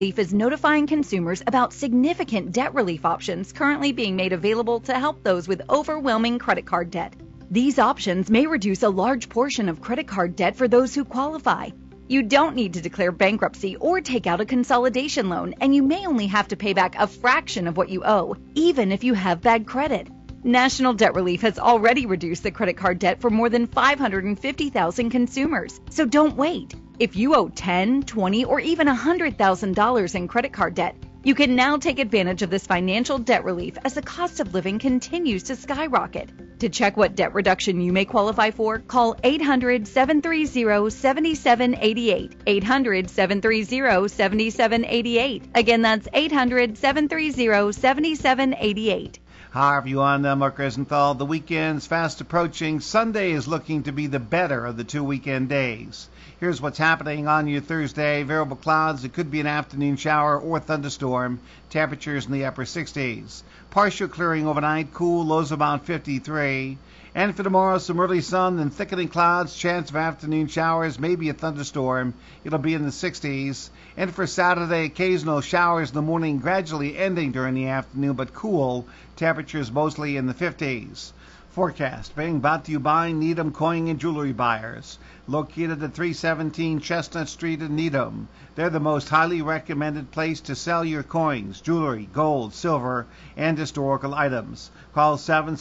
Relief is notifying consumers about significant debt relief options currently being made available to help those with overwhelming credit card debt. These options may reduce a large portion of credit card debt for those who qualify. You don't need to declare bankruptcy or take out a consolidation loan, and you may only have to pay back a fraction of what you owe, even if you have bad credit. National Debt Relief has already reduced the credit card debt for more than 550,000 consumers, so don't wait. If you owe $10,000, $20,000, or even $100,000 in credit card debt, you can now take advantage of this financial debt relief as the cost of living continues to skyrocket. To check what debt reduction you may qualify for, call 800-730-7788. 800-730-7788. Again, that's 800-730-7788. Hi, everyone. I'm Mark Rosenthal. The weekend's fast approaching. Sunday is looking to be the better of the two weekend days. Here's what's happening on your Thursday. Variable clouds. It could be an afternoon shower or thunderstorm. Temperatures in the upper 60s. Partial clearing overnight. Cool. Lows about 53. And for tomorrow, some early sun and thickening clouds. Chance of afternoon showers. Maybe a thunderstorm. It'll be in the 60s. And for Saturday, occasional showers in the morning, gradually ending during the afternoon, but cool. Temperatures mostly in the 50s. Forecast being brought to you by Needham Coin and Jewelry Buyers, located at 317 Chestnut Street in Needham. They're the most highly recommended place to sell your coins, jewelry, gold, silver, and historical items. Call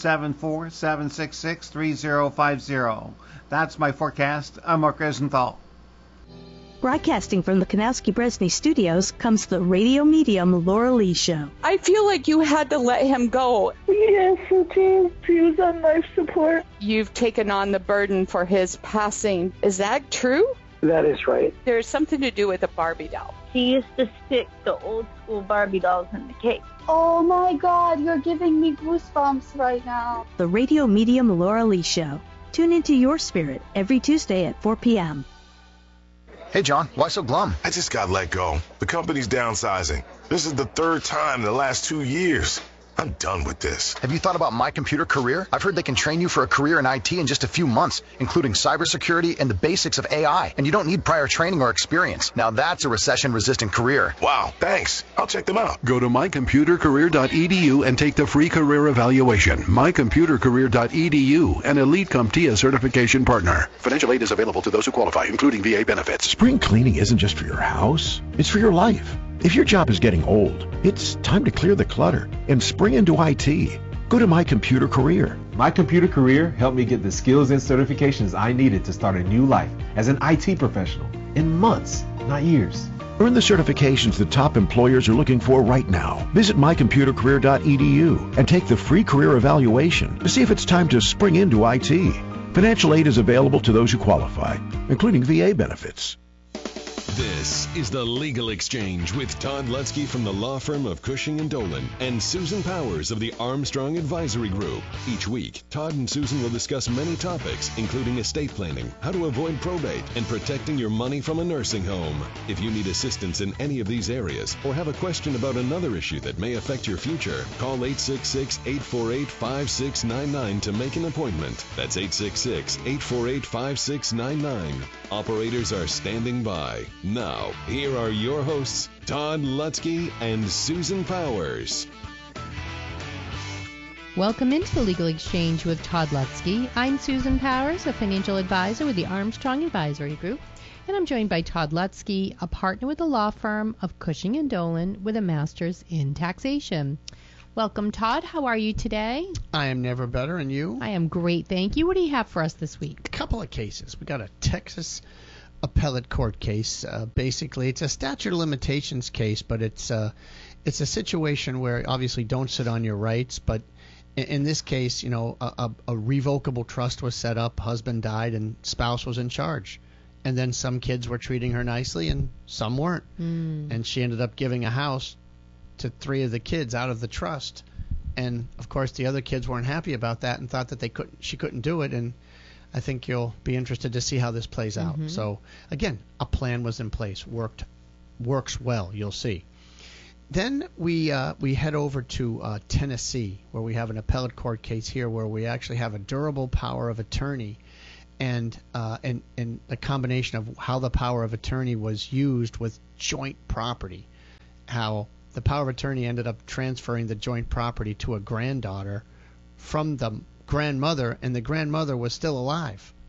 774-766-3050. That's my forecast. I'm Mark Rosenthal. Broadcasting from the Kanowski-Bresney Studios comes the radio medium Laura Lee Show. I feel like you had to let him go. Yes, I did. He was on life support. You've taken on the burden for his passing. Is that true? That is right. There's something to do with a Barbie doll. He used to stick the old school Barbie dolls in the cake. Oh my God, you're giving me goosebumps right now. The radio medium Laura Lee Show. Tune into your spirit every Tuesday at 4 p.m. Hey, John, why so glum? I just got let go. The company's downsizing. This is the third time in the last 2 years. I'm done with this. Have you thought about My Computer Career? I've heard they can train you for a career in IT in just a few months, including cybersecurity and the basics of AI. And you don't need prior training or experience. Now that's a recession-resistant career. Wow, thanks. I'll check them out. Go to mycomputercareer.edu and take the free career evaluation. mycomputercareer.edu, an Elite CompTIA certification partner. Financial aid is available to those who qualify, including VA benefits. Spring cleaning isn't just for your house. It's for your life. If your job is getting old, it's time to clear the clutter and spring into IT. Go to My Computer Career. My Computer Career helped me get the skills and certifications I needed to start a new life as an IT professional in months, not years. Earn the certifications that top employers are looking for right now. Visit mycomputercareer.edu and take the free career evaluation to see if it's time to spring into IT. Financial aid is available to those who qualify, including VA benefits. This is the Legal Exchange with Todd Lutzke from the law firm of Cushing & Dolan and Susan Powers of the Armstrong Advisory Group. Each week, Todd and Susan will discuss many topics, including estate planning, how to avoid probate, and protecting your money from a nursing home. If you need assistance in any of these areas or have a question about another issue that may affect your future, call 866-848-5699 to make an appointment. That's 866-848-5699. Operators are standing by. Now, here are your hosts, Todd Lutzke and Susan Powers. Welcome into the Legal Exchange with Todd Lutzke. I'm Susan Powers, a financial advisor with the Armstrong Advisory Group, and I'm joined by Todd Lutzke, a partner with the law firm of Cushing & Dolan with a master's in taxation. Welcome, Todd. How are you today? I am never better, and you? I am great, thank you. What do you have for us this week? A couple of cases. We got a Texas appellate court case. Basically, it's a statute of limitations case, but it's a situation where obviously don't sit on your rights. But in this case, you know, a revocable trust was set up, husband died, and spouse was in charge. And then some kids were treating her nicely, and some weren't. And she ended up giving a house to 3 of the kids out of the trust. And of course, the other kids weren't happy about that and thought that she couldn't do it. And I think you'll be interested to see how this plays out. So again, a plan was in place, works well. You'll see. Then we head over to Tennessee, where we have an appellate court case here, where we actually have a durable power of attorney, and a combination of how the power of attorney was used with joint property. how the power of attorney ended up transferring the joint property to a granddaughter from the grandmother, and the grandmother was still alive.